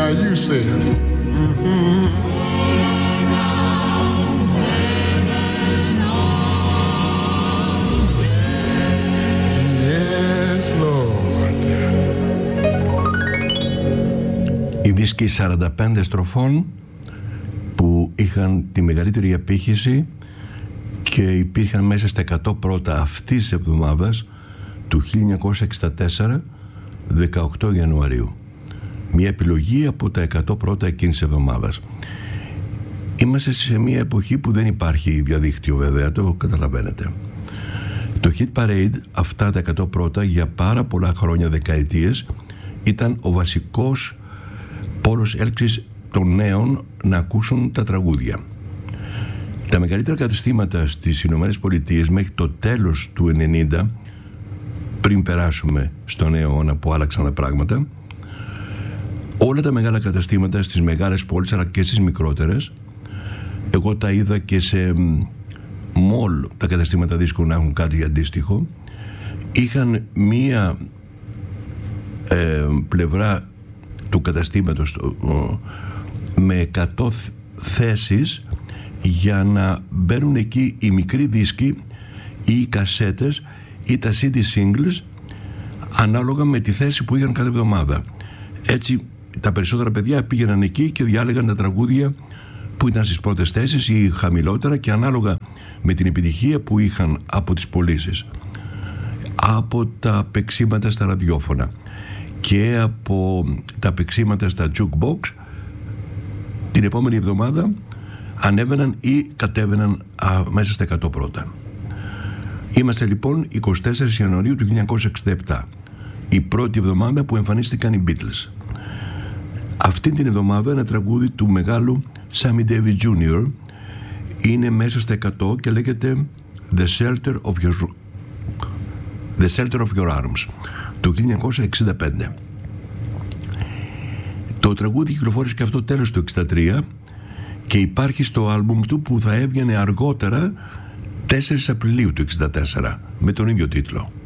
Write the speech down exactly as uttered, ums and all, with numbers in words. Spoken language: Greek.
Now you say it. Mm-hmm. Yes, Lord. Οι δίσκοι σαράντα πέντε στροφών που είχαν τη μεγαλύτερη απήχηση και υπήρχαν μέσα στα εκατό πρώτα αυτής της εβδομάδας του χίλια εννιακόσια εξήντα τέσσερα, δεκαοκτώ Ιανουαρίου. Μια επιλογή από τα εκατό πρώτα εκείνης της εβδομάδας. Είμαστε σε μια εποχή που δεν υπάρχει διαδίκτυο, βέβαια, το καταλαβαίνετε. Το Hit Parade, αυτά τα εκατό πρώτα, για πάρα πολλά χρόνια, δεκαετίες, ήταν ο βασικός πόρος έλξης των νέων να ακούσουν τα τραγούδια. Τα μεγαλύτερα καταστήματα στις Ηνωμένες Πολιτείες μέχρι το τέλος του ενενήντα, πριν περάσουμε στο νέο αιώνα που άλλαξαν τα πράγματα, όλα τα μεγάλα καταστήματα στις μεγάλες πόλεις αλλά και στις μικρότερες, εγώ τα είδα και σε μολ, τα καταστήματα δίσκων να έχουν κάτι αντίστοιχο, είχαν μία ε, πλευρά του καταστήματος με εκατό θέσεις για να μπαίνουν εκεί οι μικροί δίσκοι ή οι κασέτες ή τα σι ντι singles ανάλογα με τη θέση που είχαν κάθε εβδομάδα. Έτσι τα περισσότερα παιδιά πήγαιναν εκεί και διάλεγαν τα τραγούδια που ήταν στις πρώτες θέσεις ή χαμηλότερα και ανάλογα με την επιτυχία που είχαν από τις πωλήσεις, από τα παίξήματα στα ραδιόφωνα και από τα παίξήματα στα jukebox, την επόμενη εβδομάδα ανέβαιναν ή κατέβαιναν α, μέσα στα εκατό πρώτα. Είμαστε λοιπόν εικοστή τέταρτη Ιανουαρίου του χίλια εννιακόσια εξήντα επτά, η πρώτη εβδομάδα που εμφανίστηκαν οι Beatles. Αυτή την εβδομάδα ένα τραγούδι του μεγάλου Sammy Davis τζούνιορ είναι μέσα στα εκατό και λέγεται The Shelter of Your, The Shelter of Your Arms του χίλια εννιακόσια εξήντα πέντε. Το τραγούδι κυκλοφόρησε και αυτό τέλος του εξήντα τρία και υπάρχει στο άλμπουμ του που θα έβγαινε αργότερα τέσσερις Απριλίου του εξήντα τέσσερα με τον ίδιο τίτλο.